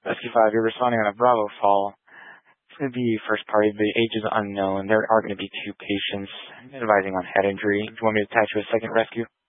Rescue 5, you're responding on a Bravo fall. It's going to be first party. The age is unknown. There are going to be two patients. I'm advising on head injury. Do you want me to attach you a second rescue?